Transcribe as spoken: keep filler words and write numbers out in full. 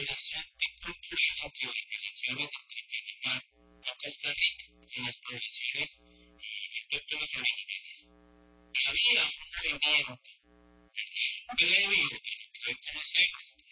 cultural entre organizaciones de triple animal a Costa Rica con las poblaciones autóctonas originarias. Había un movimiento previo a lo que hoy conocemos